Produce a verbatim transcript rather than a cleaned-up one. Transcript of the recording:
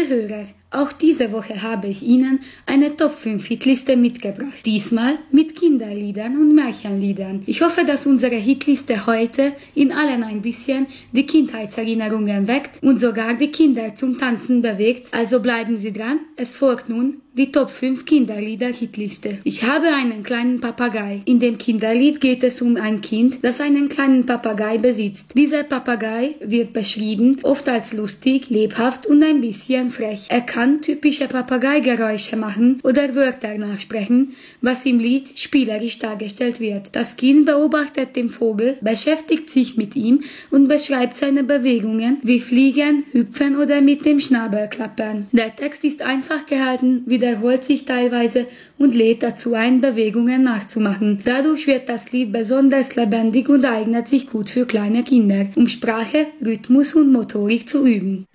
Liebe Hörer, auch diese Woche habe ich Ihnen eine Top fünf Hitliste mitgebracht. Diesmal mit Kinderliedern und Märchenliedern. Ich hoffe, dass unsere Hitliste heute in allen ein bisschen die Kindheitserinnerungen weckt und sogar die Kinder zum Tanzen bewegt. Also bleiben Sie dran, es folgt nun die Top fünf Kinderlieder-Hitliste. Ich habe einen kleinen Papagei. In dem Kinderlied geht es um ein Kind, das einen kleinen Papagei besitzt. Dieser Papagei wird beschrieben, oft als lustig, lebhaft und ein bisschen frech. Er kann typische Papageigeräusche machen oder Wörter nachsprechen, was im Lied spielerisch dargestellt wird. Das Kind beobachtet den Vogel, beschäftigt sich mit ihm und beschreibt seine Bewegungen wie Fliegen, Hüpfen oder mit dem Schnabel klappern. Der Text ist einfach gehalten, wiederholt sich teilweise und lädt dazu ein, Bewegungen nachzumachen. Dadurch wird das Lied besonders lebendig und eignet sich gut für kleine Kinder, um Sprache, Rhythmus und Motorik zu üben.